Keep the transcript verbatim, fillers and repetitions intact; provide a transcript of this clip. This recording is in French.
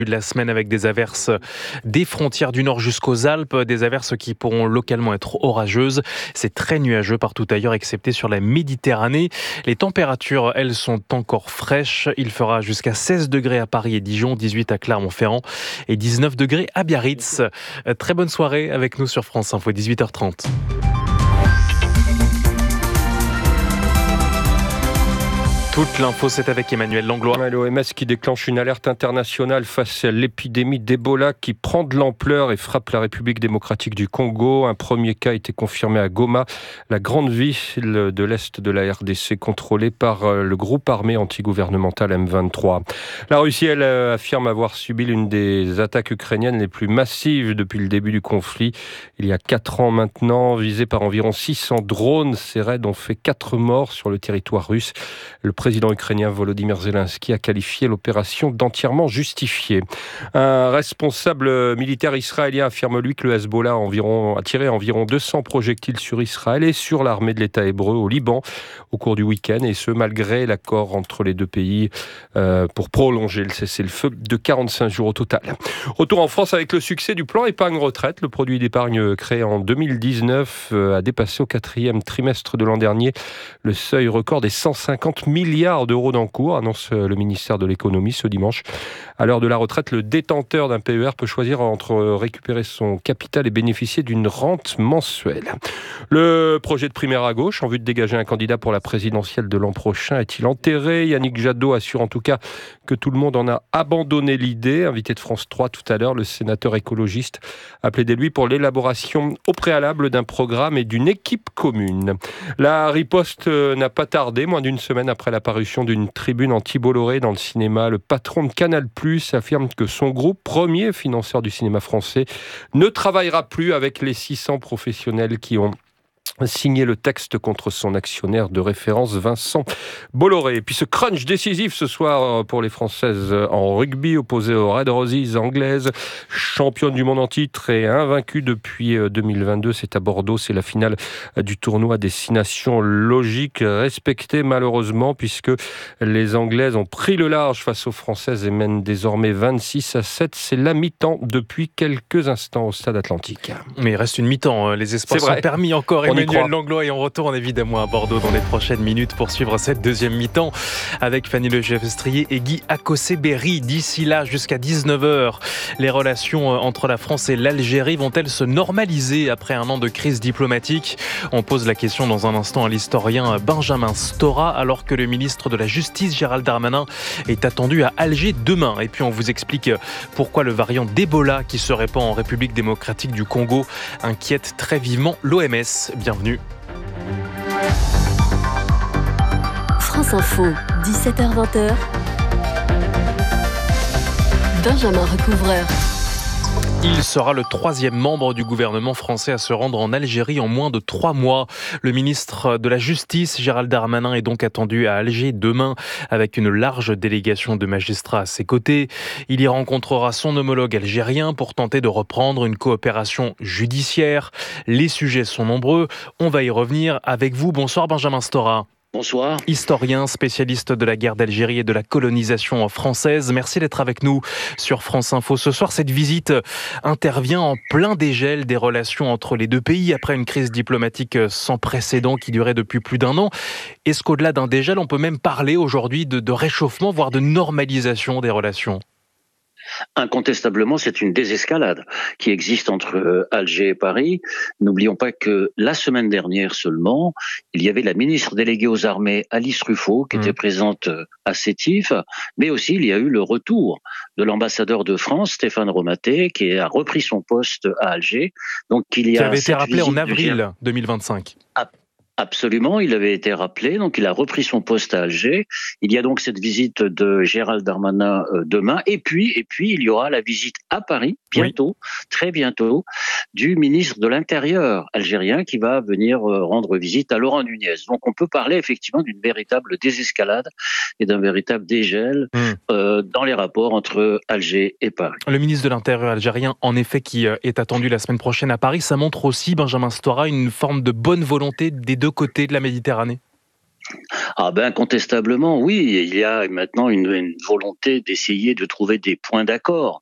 de la semaine avec des averses des frontières du nord jusqu'aux Alpes, des averses qui pourront localement être orageuses. C'est très nuageux partout ailleurs excepté sur la Méditerranée. Les températures, elles, sont encore fraîches. Il fera jusqu'à seize degrés à Paris et Dijon, dix-huit à Clermont-Ferrand et dix-neuf degrés à Biarritz. Très bonne soirée avec nous sur France Info, dix-huit heures trente. Toute l'info, c'est avec Emmanuel Langlois. L'O M S qui déclenche une alerte internationale face à l'épidémie d'Ebola qui prend de l'ampleur et frappe la République démocratique du Congo. Un premier cas a été confirmé à Goma, la grande ville de l'Est de la R D C contrôlée par le groupe armé antigouvernemental M vingt-trois. La Russie, elle, affirme avoir subi l'une des attaques ukrainiennes les plus massives depuis le début du conflit. Il y a quatre ans maintenant, visé par environ six cents drones, ces raids ont fait quatre morts sur le territoire russe. Le Le président ukrainien Volodymyr Zelensky a qualifié l'opération d'entièrement justifiée. Un responsable militaire israélien affirme lui que le Hezbollah a, environ, a tiré environ deux cents projectiles sur Israël et sur l'armée de l'État hébreu au Liban au cours du week-end, et ce malgré l'accord entre les deux pays euh, pour prolonger le cessez-le-feu de quarante-cinq jours au total. Retour en France avec le succès du plan épargne retraite. Le produit d'épargne créé en deux mille dix-neuf euh, a dépassé au quatrième trimestre de l'an dernier le seuil record des cent cinquante milliards d'euros d'encours, annonce le ministère de l'économie ce dimanche. À l'heure de la retraite, le détenteur d'un P E R peut choisir entre récupérer son capital et bénéficier d'une rente mensuelle. Le projet de primaire à gauche, en vue de dégager un candidat pour la présidentielle de l'an prochain, est-il enterré ? Yannick Jadot assure en tout cas que tout le monde en a abandonné l'idée. Invité de France trois tout à l'heure, le sénateur écologiste a plaidé lui pour l'élaboration au préalable d'un programme et d'une équipe commune. La riposte n'a pas tardé, moins d'une semaine après la parution d'une tribune anti-Bolloré dans le cinéma. Le patron de Canal plus, affirme que son groupe, premier financeur du cinéma français, ne travaillera plus avec les six cents professionnels qui ont signé le texte contre son actionnaire de référence Vincent Bolloré. Et puis ce crunch décisif ce soir pour les Françaises en rugby, opposées aux Red Roses anglaises, championne du monde en titre et invaincue depuis deux mille vingt-deux. C'est à Bordeaux, c'est la finale du tournoi Destination Logique, respectée malheureusement puisque les Anglaises ont pris le large face aux Françaises et mènent désormais vingt-six à sept. C'est la mi-temps depuis quelques instants au Stade Atlantique. Mais il reste une mi-temps, les espoirs sont permis encore. On Emmanuel Langlois, et on retourne évidemment à Bordeaux dans les prochaines minutes pour suivre cette deuxième mi-temps avec Fanny Legev-Estrier et Guy Akosé-Berry. D'ici là, jusqu'à dix-neuf heures, les relations entre la France et l'Algérie vont-elles se normaliser après un an de crise diplomatique ? On pose la question dans un instant à l'historien Benjamin Stora, alors que le ministre de la Justice, Gérald Darmanin, est attendu à Alger demain. Et puis on vous explique pourquoi le variant d'Ebola qui se répand en République démocratique du Congo inquiète très vivement l'O M S. Bienvenue. France Info, dix-sept heures vingt. Benjamin Recouvreur. Il sera le troisième membre du gouvernement français à se rendre en Algérie en moins de trois mois. Le ministre de la Justice, Gérald Darmanin, est donc attendu à Alger demain avec une large délégation de magistrats à ses côtés. Il y rencontrera son homologue algérien pour tenter de reprendre une coopération judiciaire. Les sujets sont nombreux. On va y revenir avec vous. Bonsoir Benjamin Stora. Bonsoir. Historien, spécialiste de la guerre d'Algérie et de la colonisation française. Merci d'être avec nous sur France Info. Ce soir, cette visite intervient en plein dégel des relations entre les deux pays après une crise diplomatique sans précédent qui durait depuis plus d'un an. Est-ce qu'au-delà d'un dégel, on peut même parler aujourd'hui de, de réchauffement, voire de normalisation des relations ? Incontestablement, c'est une désescalade qui existe entre Alger et Paris. N'oublions pas que la semaine dernière seulement, il y avait la ministre déléguée aux armées, Alice Ruffaut, qui mmh. était présente à Sétif, mais aussi il y a eu le retour de l'ambassadeur de France, Stéphane Romaté, qui a repris son poste à Alger. Donc, il y a qui avait été rappelé en avril deux mille vingt-cinq. Ah. Absolument, il avait été rappelé, donc il a repris son poste à Alger. Il y a donc cette visite de Gérald Darmanin euh, demain, et puis et puis il y aura la visite à Paris bientôt, oui. très bientôt, du ministre de l'Intérieur algérien qui va venir euh, rendre visite à Laurent Nunez. Donc on peut parler effectivement d'une véritable désescalade et d'un véritable dégel mmh. euh, dans les rapports entre Alger et Paris. Le ministre de l'Intérieur algérien, en effet, qui est attendu la semaine prochaine à Paris, ça montre aussi, Benjamin Stora, une forme de bonne volonté des deux côtés de la Méditerranée. Ah ben incontestablement, oui, il y a maintenant une, une volonté d'essayer de trouver des points d'accord.